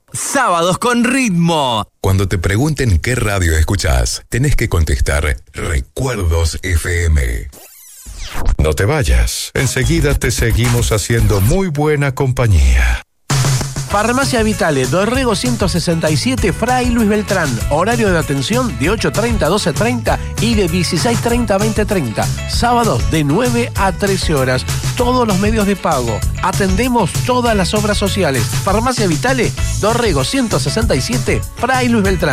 Sábados con ritmo. Cuando te pregunten qué radio escuchás, tenés que contestar Recuerdos FM. No te vayas. Enseguida te seguimos haciendo muy buena compañía. Farmacia Vitale, Dorrego 167, Fray Luis Beltrán. Horario de atención de 8:30 a 12:30 y de 16:30 a 20:30. Sábados de 9 a 13 horas. Todos los medios de pago. Atendemos todas las obras sociales. Farmacia Vitale, Dorrego 167, Fray Luis Beltrán.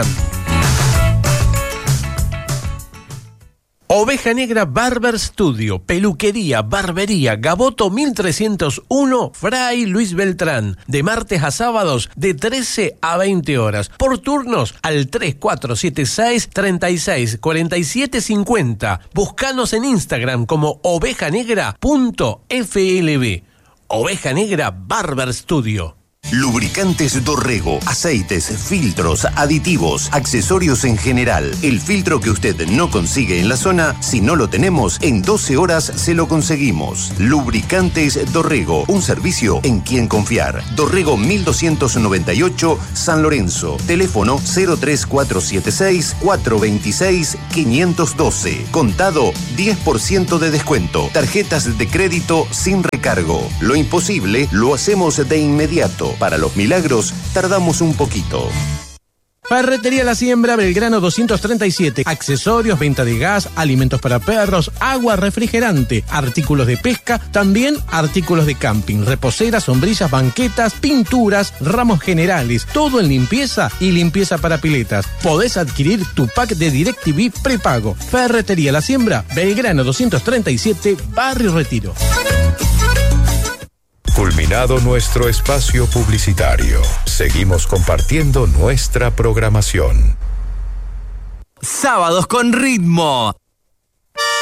Oveja Negra Barber Studio, peluquería, barbería, Gaboto 1301, Fray Luis Beltrán. De martes a sábados de 13 a 20 horas. Por turnos al 3476 36 47 50. Búscanos en Instagram como ovejanegra.flb. Oveja Negra Barber Studio. Lubricantes Dorrego, aceites, filtros, aditivos, accesorios en general. El filtro que usted no consigue en la zona, si no lo tenemos, en 12 horas se lo conseguimos. Lubricantes Dorrego, un servicio en quien confiar. Dorrego 1298, San Lorenzo. Teléfono 03476 426 512. Contado 10% de descuento. Tarjetas de crédito sin recargo. Lo imposible lo hacemos de inmediato. Para los milagros, tardamos un poquito. Ferretería La Siembra, Belgrano 237. Accesorios, venta de gas, alimentos para perros, agua refrigerante, artículos de pesca, también artículos de camping, reposeras, sombrillas, banquetas, pinturas, ramos generales, todo en limpieza y limpieza para piletas. Podés adquirir tu pack de DirecTV prepago. Ferretería La Siembra, Belgrano 237, Barrio Retiro. Culminado nuestro espacio publicitario, seguimos compartiendo nuestra programación. Sábados con ritmo.